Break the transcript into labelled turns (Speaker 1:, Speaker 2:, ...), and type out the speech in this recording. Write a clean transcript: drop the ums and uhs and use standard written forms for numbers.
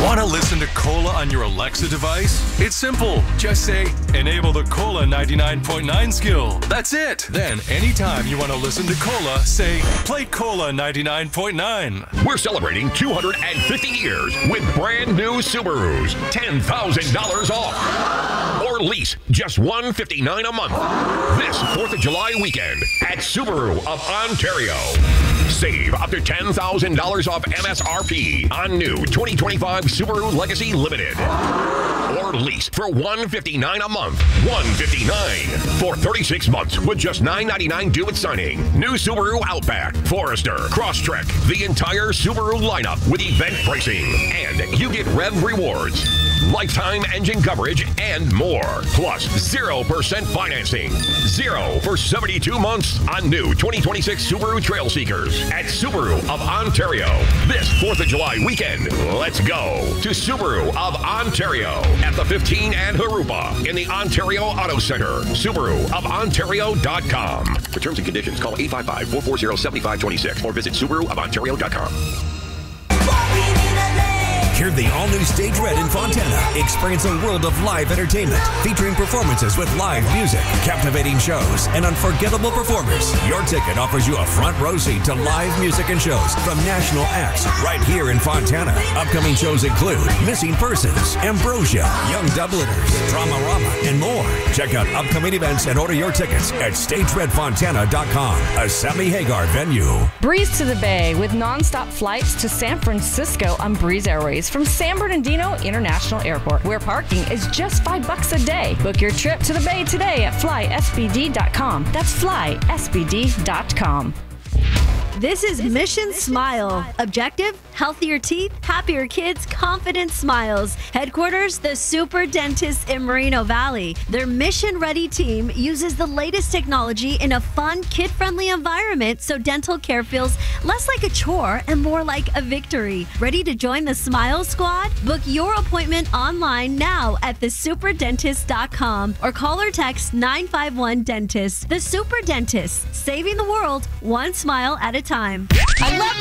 Speaker 1: Want to listen to Cola on your Alexa device? It's simple. Just say, enable the Cola 99.9 skill. That's it. Then, anytime you want to listen to Cola, say, play Cola 99.9.
Speaker 2: We're celebrating 250 years with brand new Subarus. $10,000 off. Or lease just $159 a month. This 4th of July weekend at Subaru of Ontario. Save up to $10,000 off MSRP on new 2025 Subaru Legacy Limited. Or lease for $159 a month. $159 for 36 months with just $999 due at signing. New Subaru Outback, Forester, Crosstrek, the entire Subaru lineup with event pricing. And you get Rev Rewards, lifetime engine coverage, and more. Plus 0% financing. 0 for 72 months on new 2026 Subaru Trail Seekers at Subaru of Ontario. This 4th of July weekend, let's go to Subaru of Ontario at the 15 and Harupa in the Ontario Auto Center. SubaruofOntario.com. For terms and conditions, call 855-440-7526 or visit SubaruofOntario.com.
Speaker 3: Hear the all-new Stage Red in Fontana. Experience a world of live entertainment featuring performances with live music, captivating shows, and unforgettable performers. Your ticket offers you a front row seat to live music and shows from national acts right here in Fontana. Upcoming shows include Missing Persons, Ambrosia, Young Dubliners, Dramarama, and more. Check out upcoming events and order your tickets at StageRedFontana.com, a Sammy Hagar venue.
Speaker 4: Breeze to the Bay with nonstop flights to San Francisco on Breeze Airways from San Bernardino International Airport, where parking is just $5 a day. Book your trip to the Bay today at flysbd.com. That's flysbd.com.
Speaker 5: This is Mission Smile. Objective, healthier teeth, happier kids, confident smiles. Headquarters, the Super Dentist in Moreno Valley. Their mission-ready team uses the latest technology in a fun, kid-friendly environment so dental care feels less like a chore and more like a victory. Ready to join the Smile Squad? Book your appointment online now at thesuperdentist.com or call or text 951-DENTIST. The Super Dentist, saving the world one smile at a time.
Speaker 4: I love